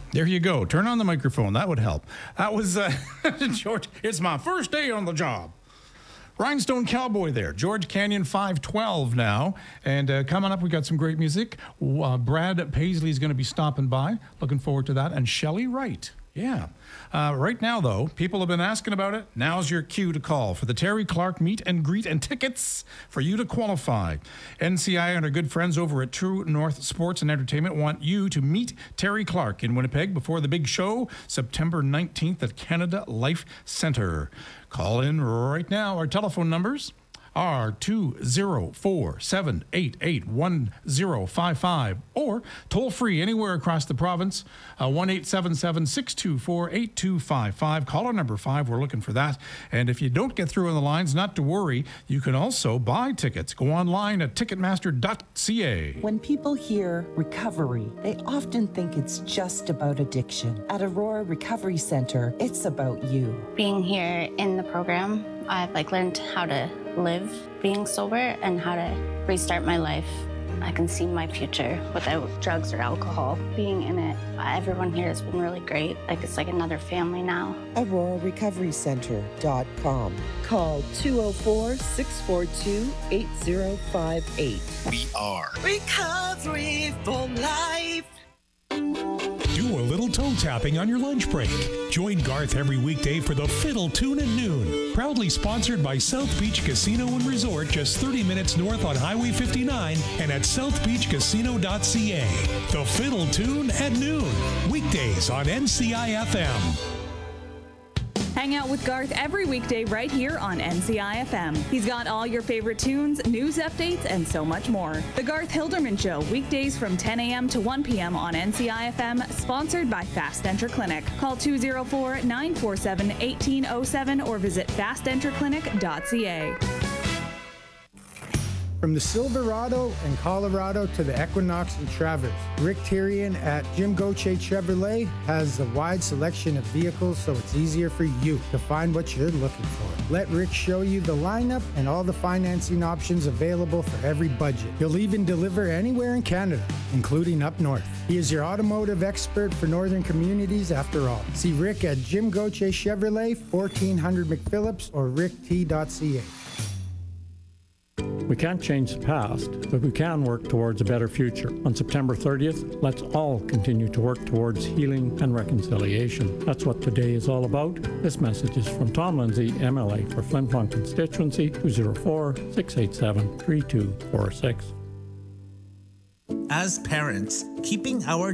There you go. Turn on the microphone. That would help. That was George. It's my first day on the job. Rhinestone Cowboy there. George Canyon 512 now. And coming up, we got some great music. Brad Paisley is going to be stopping by. Looking forward to that. And Shelley Wright. Yeah. Right now, though, people have been asking about it. Now's your cue to call for the Terry Clark meet and greet and tickets for you to qualify. NCI and our good friends over at True North Sports and Entertainment want you to meet Terry Clark in Winnipeg before the big show, September 19th at Canada Life Centre. Call in right now. Our telephone numbers are 204-788-1055 or toll free anywhere across the province, 1-877-624-8255. Caller number 5, we're looking for that. And if you don't get through on the lines, not to worry, you can also buy tickets. Go online at ticketmaster.ca. When people hear recovery, they often think it's just about addiction. At Aurora Recovery Centre, it's about you. Being here in the program, I've learned how to live being sober and how to restart my life. I can see my future without drugs or alcohol. Being in it, everyone here has been really great. It's like another family now. AuroraRecoveryCenter.com. Call 204-642-8058. We are Recovery for Life. Do a little toe tapping on your lunch break. Join Garth every weekday for the Fiddle Tune at noon. Proudly sponsored by South Beach Casino and Resort, just 30 minutes north on Highway 59 and at southbeachcasino.ca. The Fiddle Tune at noon. Weekdays on NCI-FM. Hang out with Garth every weekday right here on NCI-FM. He's got all your favorite tunes, news updates, and so much more. The Garth Hilderman Show, weekdays from 10 a.m. to 1 p.m. on NCI-FM, sponsored by Fast Enter Clinic. Call 204-947-1807 or visit fastenterclinic.ca. From the Silverado and Colorado to the Equinox and Traverse, Rick Tyrion at Jim Gauthier Chevrolet has a wide selection of vehicles, so it's easier for you to find what you're looking for. Let Rick show you the lineup and all the financing options available for every budget. He'll even deliver anywhere in Canada, including up north. He is your automotive expert for northern communities after all. See Rick at Jim Gauthier Chevrolet, 1400 McPhillips or rickt.ca. We can't change the past, but we can work towards a better future. On September 30th, let's all continue to work towards healing and reconciliation. That's what today is all about. This message is from Tom Lindsay, MLA for Flin Flon Constituency, 204-687-3246. as parents, keeping our